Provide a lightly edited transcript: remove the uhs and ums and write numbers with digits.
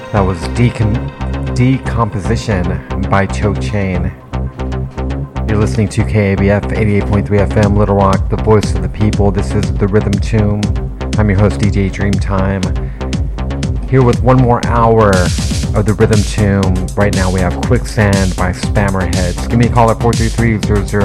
That was Decomposition by Cho Chain. You're listening to KABF 88.3 FM, Little Rock, the voice of the people. This is The Rhythm Tomb. I'm your host, DJ Dreamtime. Here with one more hour of The Rhythm Tomb. Right now we have Quicksand by Spammerheads. Give me a call at 433-00